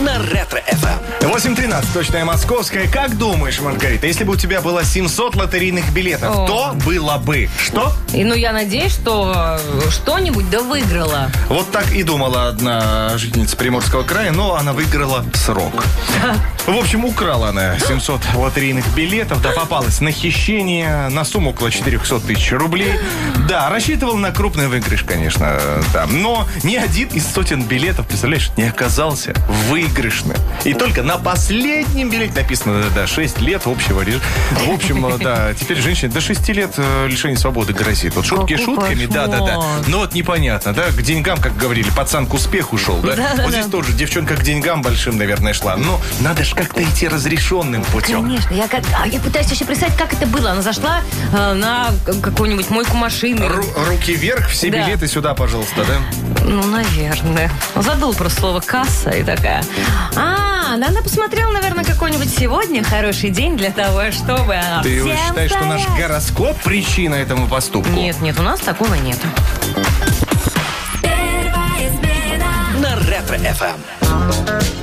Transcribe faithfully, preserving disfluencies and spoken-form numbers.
на Ретро-эф эм. восемь тринадцать, точная московская. Как думаешь, Маргарита, если бы у тебя было семьсот лотерейных билетов, О. то было бы что? И ну я надеюсь, что что-нибудь да выиграла. Вот так и думала одна жительница Приморского края, но она выиграла срок. В общем, украла она семьсот лотерейных билетов, да, попалась на хищение на сумму около четыреста тысяч рублей. Да, рассчитывал на крупный выигрыш, конечно, да. Но ни один из сотен билетов, представляешь, не оказался выигрышным. И только на последнем билете написано, да, шесть лет общего режима. В общем, да, теперь женщине до шести лет лишения свободы грозит. Вот шутки Какой шутками, кошмар. да-да-да. Но вот непонятно, да, к деньгам, как говорили, пацан к успеху шел, да? Да-да-да. Вот здесь тоже девчонка к деньгам большим, наверное, шла. Но надо же как-то идти разрешенным путем. Конечно, я, как, а я пытаюсь еще представить, как это было. Она зашла э, на какую-нибудь мойку машины. Ру- руки вверх, все Да. билеты сюда, пожалуйста, да? Ну, наверное. Забыл просто слово «касса» и такая. А, да она посмотрела, наверное, какой-нибудь сегодня хороший день для того, чтобы... Ты всем считаешь, что наш стоять. гороскоп причина этому поступку? Нет, нет, у нас такого нет. На Ретро-эф эм.